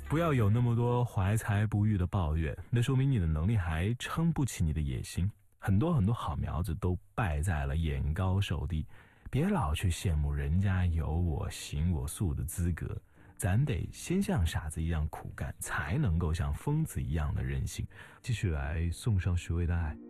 不要有那么多怀才不遇的抱怨，那说明你的能力还撑不起你的野心。很多好苗子都败在了眼高手低，别老去羡慕人家有我行我素的资格，咱得先像傻子一样苦干，才能够像疯子一样的任性。继续来送上许巍的爱。